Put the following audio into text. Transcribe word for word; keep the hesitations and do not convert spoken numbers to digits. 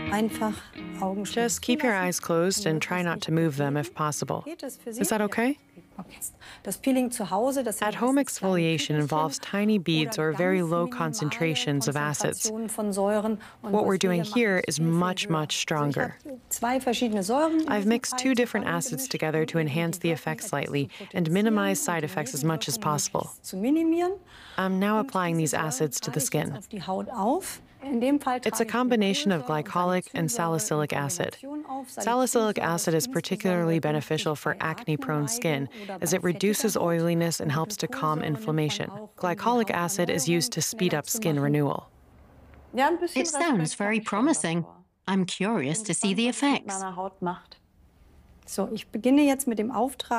Just keep your eyes closed and try not to move them if possible. Is that okay? At-home exfoliation involves tiny beads or very low concentrations of acids. What we're doing here is much, much stronger. I've mixed two different acids together to enhance the effect slightly and minimize side effects as much as possible. I'm now applying these acids to the skin. It's a combination of glycolic and salicylic acid. Salicylic acid is particularly beneficial for acne-prone skin, as it reduces oiliness and helps to calm inflammation. Glycolic acid is used to speed up skin renewal. It sounds very promising. I'm curious to see the effects.